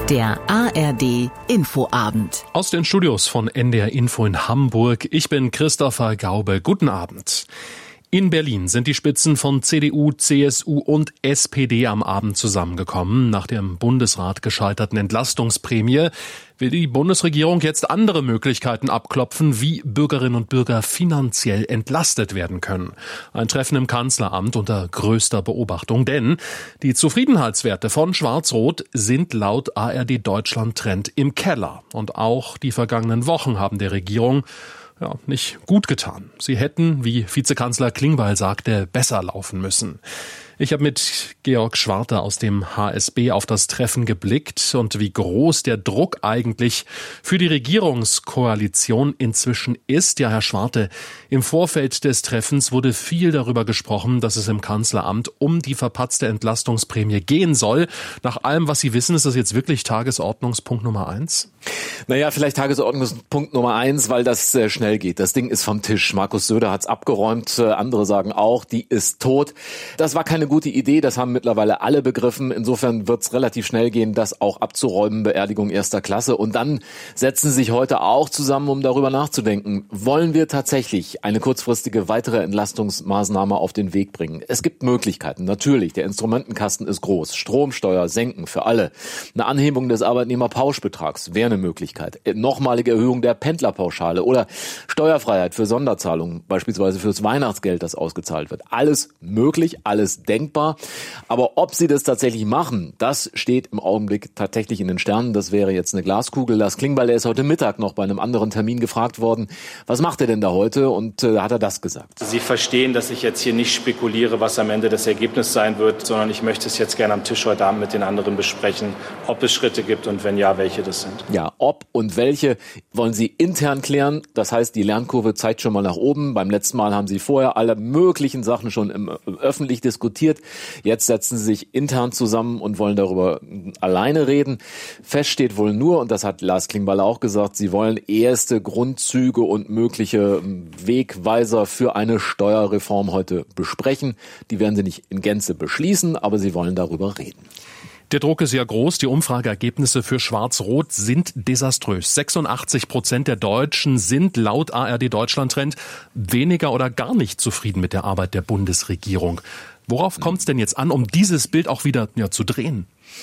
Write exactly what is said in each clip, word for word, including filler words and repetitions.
Der A R D Infoabend. Aus den Studios von N D R Info in Hamburg. Ich bin Christopher Gaube. Guten Abend. In Berlin sind die Spitzen von C D U, C S U und S P D am Abend zusammengekommen. Nach der im Bundesrat gescheiterten Entlastungsprämie will die Bundesregierung jetzt andere Möglichkeiten abklopfen, wie Bürgerinnen und Bürger finanziell entlastet werden können. Ein Treffen im Kanzleramt unter größter Beobachtung, denn die Zufriedenheitswerte von Schwarz-Rot sind laut A R D Deutschland Trend im Keller. Und auch die vergangenen Wochen haben der Regierung ja, nicht gut getan. Sie hätten, wie Vizekanzler Klingbeil sagte, besser laufen müssen. Ich habe mit Georg Schwarte aus dem H S B auf das Treffen geblickt und wie groß der Druck eigentlich für die Regierungskoalition inzwischen ist. Ja, Herr Schwarte, im Vorfeld des Treffens wurde viel darüber gesprochen, dass es im Kanzleramt um die verpatzte Entlastungsprämie gehen soll. Nach allem, was Sie wissen, ist das jetzt wirklich Tagesordnungspunkt Nummer eins? Naja, vielleicht Tagesordnungspunkt Nummer eins, weil das äh, schnell geht. Das Ding ist vom Tisch. Markus Söder hat's abgeräumt. Äh, andere sagen auch, die ist tot. Das war keine gute Idee. Das haben mittlerweile alle begriffen. Insofern wird's relativ schnell gehen, das auch abzuräumen. Beerdigung erster Klasse. Und dann setzen sie sich heute auch zusammen, um darüber nachzudenken. Wollen wir tatsächlich eine kurzfristige weitere Entlastungsmaßnahme auf den Weg bringen? Es gibt Möglichkeiten. Natürlich. Der Instrumentenkasten ist groß. Stromsteuer senken für alle. Eine Anhebung des Arbeitnehmerpauschbetrags wäre eine Möglichkeit. Nochmalige Erhöhung der Pendlerpauschale oder Steuerfreiheit für Sonderzahlungen, beispielsweise fürs Weihnachtsgeld, das ausgezahlt wird. Alles möglich, alles denkbar. Aber ob sie das tatsächlich machen, das steht im Augenblick tatsächlich in den Sternen. Das wäre jetzt eine Glaskugel. Lars Klingbeil, der ist heute Mittag noch bei einem anderen Termin gefragt worden. Was macht er denn da heute? Und äh, hat er das gesagt? Sie verstehen, dass ich jetzt hier nicht spekuliere, was am Ende das Ergebnis sein wird, sondern ich möchte es jetzt gerne am Tisch heute Abend mit den anderen besprechen, ob es Schritte gibt und wenn ja, welche das sind. Ja, ob und welche wollen Sie intern klären. Das heißt, die Lernkurve zeigt schon mal nach oben. Beim letzten Mal haben Sie vorher alle möglichen Sachen schon im, öffentlich diskutiert. Jetzt setzen Sie sich intern zusammen und wollen darüber alleine reden. Fest steht wohl nur, und das hat Lars Klingbeil auch gesagt, Sie wollen erste Grundzüge und mögliche Wegweiser für eine Steuerreform heute besprechen. Die werden Sie nicht in Gänze beschließen, aber Sie wollen darüber reden. Der Druck ist ja groß. Die Umfrageergebnisse für Schwarz-Rot sind desaströs. sechsundachtzig Prozent der Deutschen sind laut A R D Deutschland Trend weniger oder gar nicht zufrieden mit der Arbeit der Bundesregierung. Worauf kommt es denn jetzt an, um dieses Bild auch wieder ja, zu drehen?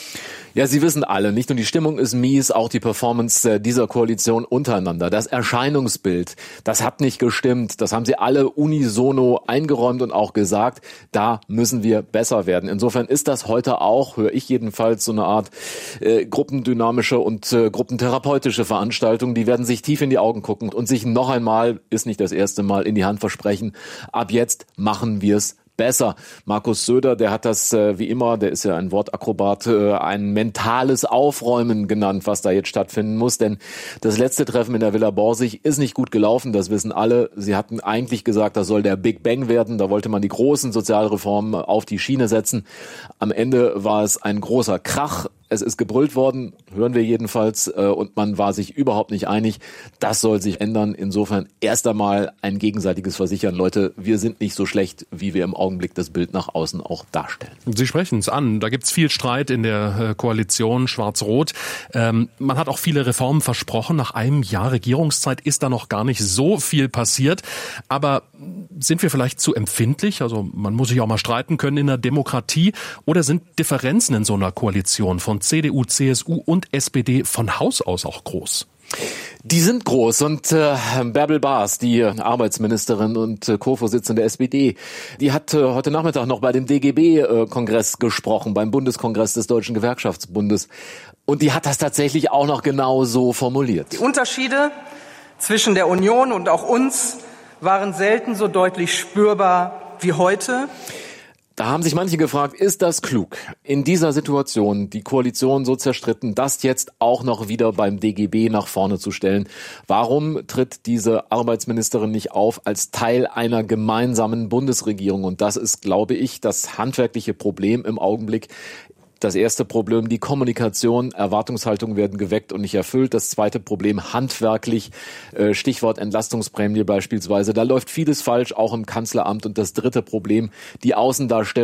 Ja, Sie wissen alle, nicht nur die Stimmung ist mies, auch die Performance dieser Koalition untereinander. Das Erscheinungsbild, das hat nicht gestimmt. Das haben Sie alle unisono eingeräumt und auch gesagt, da müssen wir besser werden. Insofern ist das heute auch, höre ich jedenfalls, so eine Art äh, gruppendynamische und äh, gruppentherapeutische Veranstaltung. Die werden sich tief in die Augen gucken und sich noch einmal, ist nicht das erste Mal, in die Hand versprechen, ab jetzt machen wir es besser. Markus Söder, der hat das äh, wie immer, der ist ja ein Wortakrobat, äh, ein mentales Aufräumen genannt, was da jetzt stattfinden muss. Denn das letzte Treffen in der Villa Borsig ist nicht gut gelaufen, das wissen alle. Sie hatten eigentlich gesagt, das soll der Big Bang werden. Da wollte man die großen Sozialreformen auf die Schiene setzen. Am Ende war es ein großer Krach. Es ist gebrüllt worden, hören wir jedenfalls, und man war sich überhaupt nicht einig. Das soll sich ändern. Insofern erst einmal ein gegenseitiges Versichern. Leute, wir sind nicht so schlecht, wie wir im Augenblick das Bild nach außen auch darstellen. Sie sprechen es an. Da gibt es viel Streit in der Koalition Schwarz-Rot. Ähm, man hat auch viele Reformen versprochen. Nach einem Jahr Regierungszeit ist da noch gar nicht so viel passiert. Aber sind wir vielleicht zu empfindlich? Also man muss sich auch mal streiten können in der Demokratie. Oder sind Differenzen in so einer Koalition von C D U, C S U und S P D von Haus aus auch groß? Die sind groß und äh, Bärbel Baas, die Arbeitsministerin und äh, Co-Vorsitzende der S P D, die hat äh, heute Nachmittag noch bei dem D G B-Kongress äh, gesprochen, beim Bundeskongress des Deutschen Gewerkschaftsbundes. Und die hat das tatsächlich auch noch genau so formuliert. Die Unterschiede zwischen der Union und auch uns waren selten so deutlich spürbar wie heute. Da haben sich manche gefragt, ist das klug, in dieser Situation die Koalition so zerstritten, das jetzt auch noch wieder beim D G B nach vorne zu stellen? Warum tritt diese Arbeitsministerin nicht auf als Teil einer gemeinsamen Bundesregierung? Und das ist, glaube ich, das handwerkliche Problem im Augenblick. Das erste Problem, die Kommunikation, Erwartungshaltungen werden geweckt und nicht erfüllt. Das zweite Problem, handwerklich, Stichwort Entlastungsprämie beispielsweise. Da läuft vieles falsch, auch im Kanzleramt. Und das dritte Problem, die Außendarstellung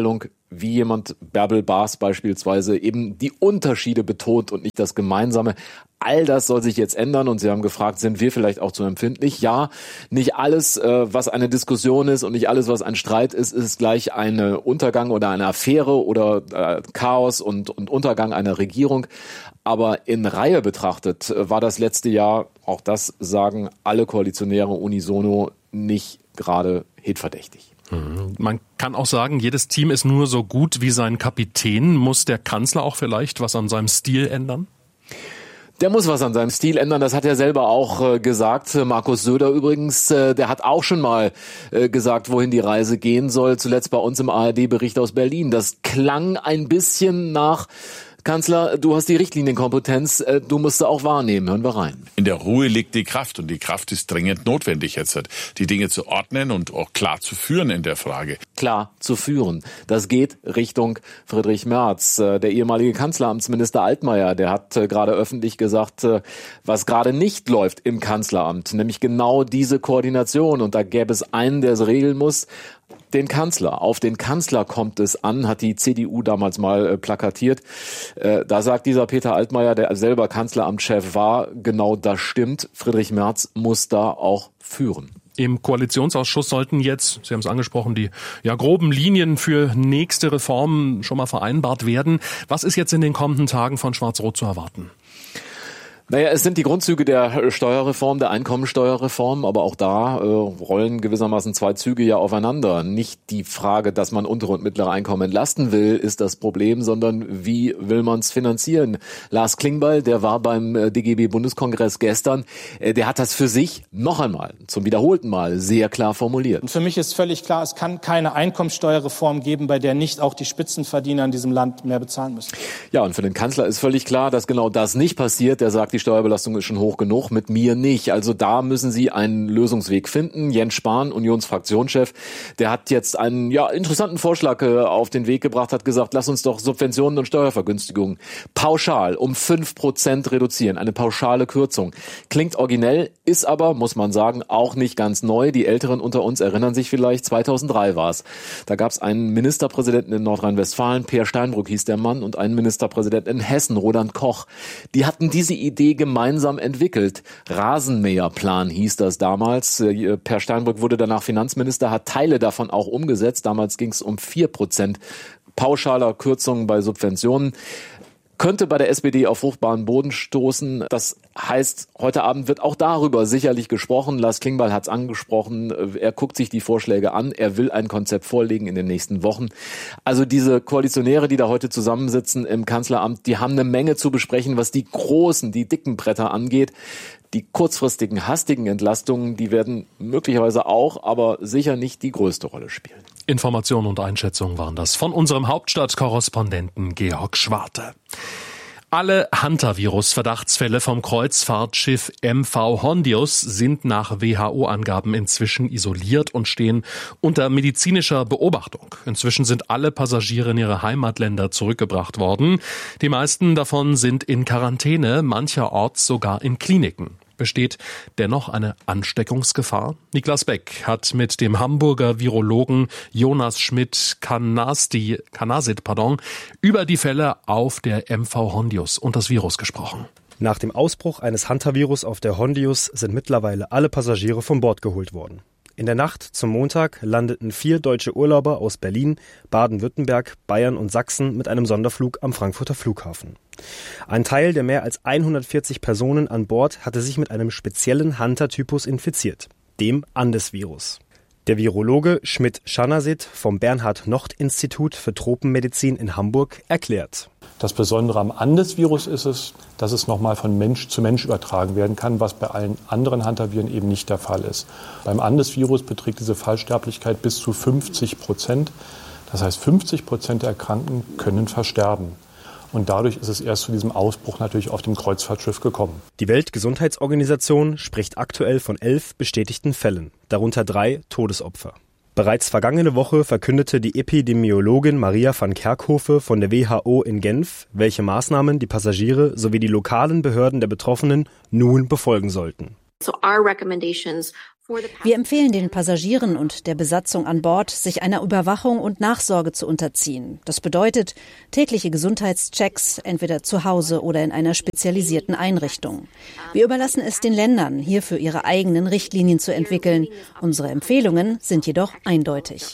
wie jemand, Bärbel Baas beispielsweise, eben die Unterschiede betont und nicht das Gemeinsame. All das soll sich jetzt ändern und Sie haben gefragt, sind wir vielleicht auch zu empfindlich? Ja, nicht alles, was eine Diskussion ist und nicht alles, was ein Streit ist, ist gleich ein Untergang oder eine Affäre oder Chaos und, und Untergang einer Regierung. Aber in Reihe betrachtet war das letzte Jahr, auch das sagen alle Koalitionäre unisono, nicht gerade hitverdächtig. Man kann auch sagen, jedes Team ist nur so gut wie sein Kapitän. Muss der Kanzler auch vielleicht was an seinem Stil ändern? Der muss was an seinem Stil ändern, das hat er selber auch äh, gesagt. Markus Söder übrigens, äh, der hat auch schon mal äh, gesagt, wohin die Reise gehen soll. Zuletzt bei uns im A R D-Bericht aus Berlin. Das klang ein bisschen nach: Kanzler, du hast die Richtlinienkompetenz, du musst sie auch wahrnehmen. Hören wir rein. In der Ruhe liegt die Kraft und die Kraft ist dringend notwendig jetzt, die Dinge zu ordnen und auch klar zu führen in der Frage. Klar zu führen. Das geht Richtung Friedrich Merz. Der ehemalige Kanzleramtsminister Altmaier, der hat gerade öffentlich gesagt, was gerade nicht läuft im Kanzleramt, nämlich genau diese Koordination. Und da gäbe es einen, der es regeln muss: den Kanzler. Auf den Kanzler kommt es an, hat die C D U damals mal äh, plakatiert. Äh, da sagt dieser Peter Altmaier, der selber Kanzleramtschef war, genau das stimmt. Friedrich Merz muss da auch führen. Im Koalitionsausschuss sollten jetzt, Sie haben es angesprochen, die ja groben Linien für nächste Reformen schon mal vereinbart werden. Was ist jetzt in den kommenden Tagen von Schwarz-Rot zu erwarten? Naja, es sind die Grundzüge der Steuerreform, der Einkommensteuerreform, aber auch da äh, rollen gewissermaßen zwei Züge ja aufeinander. Nicht die Frage, dass man untere und mittlere Einkommen entlasten will, ist das Problem, sondern wie will man es finanzieren? Lars Klingbeil, der war beim D G B-Bundeskongress gestern, äh, der hat das für sich noch einmal, zum wiederholten Mal, sehr klar formuliert. Und für mich ist völlig klar, es kann keine Einkommensteuerreform geben, bei der nicht auch die Spitzenverdiener in diesem Land mehr bezahlen müssen. Ja, und für den Kanzler ist völlig klar, dass genau das nicht passiert. Der sagt, die Steuerbelastung ist schon hoch genug, mit mir nicht. Also da müssen Sie einen Lösungsweg finden. Jens Spahn, Unionsfraktionschef, der hat jetzt einen ja interessanten Vorschlag äh, auf den Weg gebracht, hat gesagt, lass uns doch Subventionen und Steuervergünstigungen pauschal um fünf Prozent reduzieren. Eine pauschale Kürzung. Klingt originell, ist aber, muss man sagen, auch nicht ganz neu. Die Älteren unter uns erinnern sich vielleicht, zweitausenddrei war es. Da gab es einen Ministerpräsidenten in Nordrhein-Westfalen, Peer Steinbrück hieß der Mann, und einen Ministerpräsidenten in Hessen, Roland Koch. Die hatten diese Idee gemeinsam entwickelt. Rasenmäherplan hieß das damals. Per Steinbrück wurde danach Finanzminister, hat Teile davon auch umgesetzt. Damals ging es um vier Prozent pauschaler Kürzungen bei Subventionen. Könnte bei der S P D auf fruchtbaren Boden stoßen. Das heißt, heute Abend wird auch darüber sicherlich gesprochen. Lars Klingbeil hat es angesprochen. Er guckt sich die Vorschläge an. Er will ein Konzept vorlegen in den nächsten Wochen. Also diese Koalitionäre, die da heute zusammensitzen im Kanzleramt, die haben eine Menge zu besprechen, was die großen, die dicken Bretter angeht. Die kurzfristigen, hastigen Entlastungen, die werden möglicherweise auch, aber sicher nicht die größte Rolle spielen. Informationen und Einschätzungen waren das von unserem Hauptstadtkorrespondenten Georg Schwarte. Alle Hantavirus-Verdachtsfälle vom Kreuzfahrtschiff M V Hondius sind nach W H O-Angaben inzwischen isoliert und stehen unter medizinischer Beobachtung. Inzwischen sind alle Passagiere in ihre Heimatländer zurückgebracht worden. Die meisten davon sind in Quarantäne, mancherorts sogar in Kliniken. Besteht dennoch eine Ansteckungsgefahr? Niklas Beck hat mit dem Hamburger Virologen Jonas Schmidt-Kanasit pardon, über die Fälle auf der M V Hondius und das Virus gesprochen. Nach dem Ausbruch eines Hantavirus auf der Hondius sind mittlerweile alle Passagiere von Bord geholt worden. In der Nacht zum Montag landeten vier deutsche Urlauber aus Berlin, Baden-Württemberg, Bayern und Sachsen mit einem Sonderflug am Frankfurter Flughafen. Ein Teil der mehr als hundertvierzig Personen an Bord hatte sich mit einem speziellen Hantatypus infiziert, dem Andes-Virus. Der Virologe Schmidt-Kanasit vom Bernhard-Nocht-Institut für Tropenmedizin in Hamburg erklärt: Das Besondere am Andes-Virus ist es, dass es nochmal von Mensch zu Mensch übertragen werden kann, was bei allen anderen Hantaviren eben nicht der Fall ist. Beim Andes-Virus beträgt diese Fallsterblichkeit bis zu fünfzig Prozent. Das heißt, fünfzig Prozent der Erkrankten können versterben. Und dadurch ist es erst zu diesem Ausbruch natürlich auf dem Kreuzfahrtschiff gekommen. Die Weltgesundheitsorganisation spricht aktuell von elf bestätigten Fällen, darunter drei Todesopfer. Bereits vergangene Woche verkündete die Epidemiologin Maria van Kerkhove von der W H O in Genf, welche Maßnahmen die Passagiere sowie die lokalen Behörden der Betroffenen nun befolgen sollten. So our recommendations Wir empfehlen den Passagieren und der Besatzung an Bord, sich einer Überwachung und Nachsorge zu unterziehen. Das bedeutet tägliche Gesundheitschecks, entweder zu Hause oder in einer spezialisierten Einrichtung. Wir überlassen es den Ländern, hierfür ihre eigenen Richtlinien zu entwickeln. Unsere Empfehlungen sind jedoch eindeutig.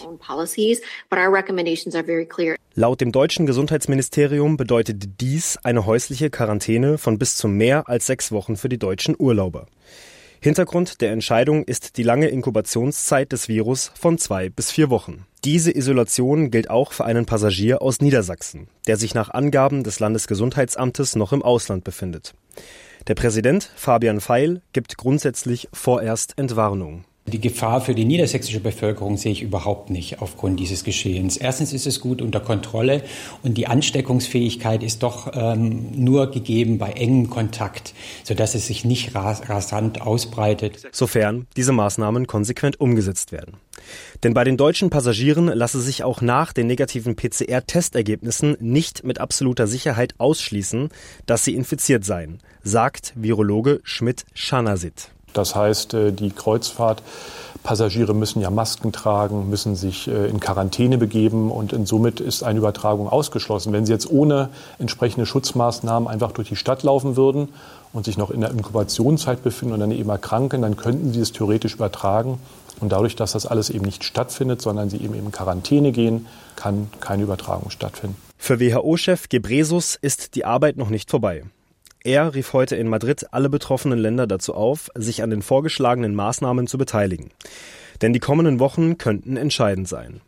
Laut dem deutschen Gesundheitsministerium bedeutet dies eine häusliche Quarantäne von bis zu mehr als sechs Wochen für die deutschen Urlauber. Hintergrund der Entscheidung ist die lange Inkubationszeit des Virus von zwei bis vier Wochen. Diese Isolation gilt auch für einen Passagier aus Niedersachsen, der sich nach Angaben des Landesgesundheitsamtes noch im Ausland befindet. Der Präsident Fabian Feil gibt grundsätzlich vorerst Entwarnung. Die Gefahr für die niedersächsische Bevölkerung sehe ich überhaupt nicht aufgrund dieses Geschehens. Erstens ist es gut unter Kontrolle und die Ansteckungsfähigkeit ist doch ähm, nur gegeben bei engem Kontakt, sodass es sich nicht ras- rasant ausbreitet. Sofern diese Maßnahmen konsequent umgesetzt werden. Denn bei den deutschen Passagieren lasse sich auch nach den negativen P C R-Testergebnissen nicht mit absoluter Sicherheit ausschließen, dass sie infiziert seien, sagt Virologe Schmidt-Schanasit. Das heißt, die Kreuzfahrtpassagiere müssen ja Masken tragen, müssen sich in Quarantäne begeben und somit ist eine Übertragung ausgeschlossen. Wenn sie jetzt ohne entsprechende Schutzmaßnahmen einfach durch die Stadt laufen würden und sich noch in der Inkubationszeit befinden und dann eben erkranken, dann könnten sie es theoretisch übertragen. Und dadurch, dass das alles eben nicht stattfindet, sondern sie eben in Quarantäne gehen, kann keine Übertragung stattfinden. Für W H O-Chef Ghebreyesus ist die Arbeit noch nicht vorbei. Er rief heute in Madrid alle betroffenen Länder dazu auf, sich an den vorgeschlagenen Maßnahmen zu beteiligen. Denn die kommenden Wochen könnten entscheidend sein.